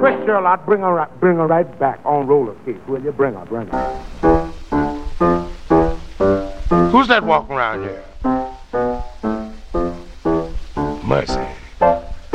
Fresh girl, I'd bring her right back on roller skates. Will you bring her? Who's that walking around here? Mercy.